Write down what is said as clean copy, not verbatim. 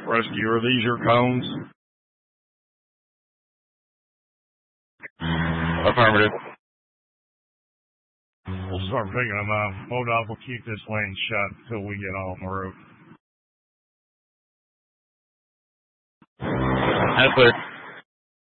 Rescue, are these your cones? Affirmative. We'll start picking them up. MoDOT will keep this lane shut until we get on the road. That's clear.